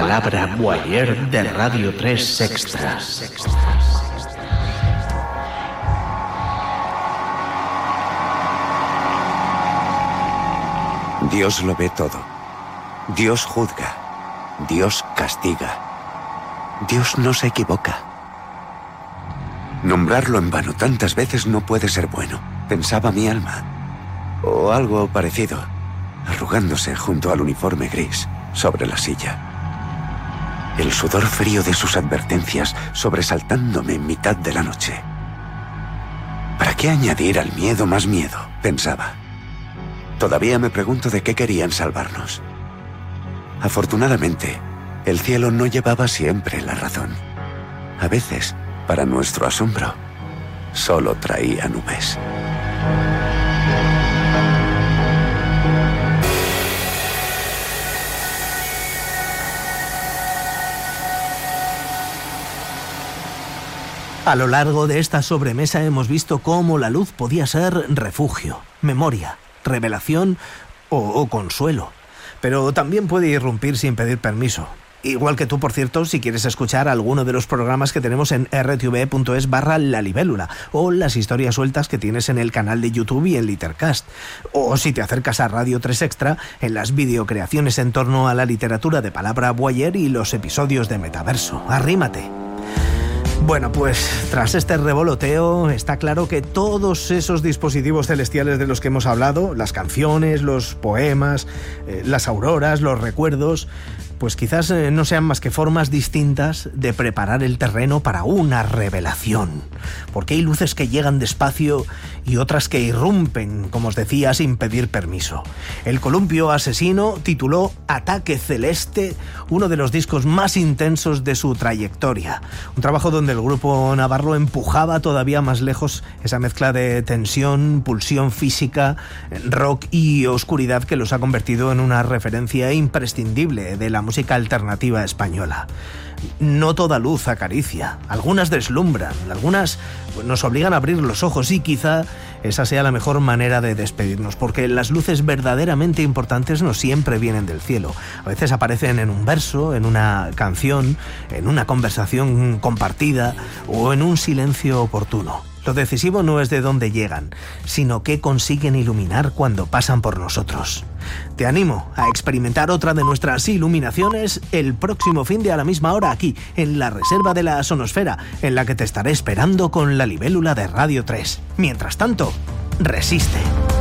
Palabra Boyer de Radio 3 Extra. Dios lo ve todo. Dios juzga. Dios castiga. Dios no se equivoca. Nombrarlo en vano tantas veces no puede ser bueno, pensaba mi alma. O algo parecido, arrugándose junto al uniforme gris sobre la silla. El sudor frío de sus advertencias sobresaltándome en mitad de la noche. ¿Para qué añadir al miedo más miedo?, pensaba. Todavía me pregunto de qué querían salvarnos. Afortunadamente, el cielo no llevaba siempre la razón. A veces, para nuestro asombro, solo traía nubes. A lo largo de esta sobremesa hemos visto cómo la luz podía ser refugio, memoria, revelación o consuelo. Pero también puede irrumpir sin pedir permiso. Igual que tú, por cierto, si quieres escuchar alguno de los programas que tenemos en rtve.es/La Libélula, o las historias sueltas que tienes en el canal de YouTube y en Litercast, o si te acercas a Radio 3 Extra, en las videocreaciones en torno a la literatura de Palabra Boyer y los episodios de Metaverso. Arrímate. Bueno, pues tras este revoloteo está claro que todos esos dispositivos celestiales de los que hemos hablado, las canciones, los poemas, las auroras, los recuerdos, pues quizás no sean más que formas distintas de preparar el terreno para una revelación. Porque hay luces que llegan despacio y otras que irrumpen, como os decía, sin pedir permiso. El Columpio Asesino tituló Ataque Celeste, uno de los discos más intensos de su trayectoria. Un trabajo donde el grupo navarro empujaba todavía más lejos esa mezcla de tensión, pulsión física, rock y oscuridad que los ha convertido en una referencia imprescindible de la música alternativa española. No toda luz acaricia, algunas deslumbran, algunas nos obligan a abrir los ojos y quizá esa sea la mejor manera de despedirnos, porque las luces verdaderamente importantes no siempre vienen del cielo. A veces aparecen en un verso, en una canción, en una conversación compartida o en un silencio oportuno. Lo decisivo no es de dónde llegan, sino qué consiguen iluminar cuando pasan por nosotros. Te animo a experimentar otra de nuestras iluminaciones el próximo fin de a la misma hora aquí, en la Reserva de la Sonosfera, en la que te estaré esperando con La Libélula de Radio 3. Mientras tanto, resiste.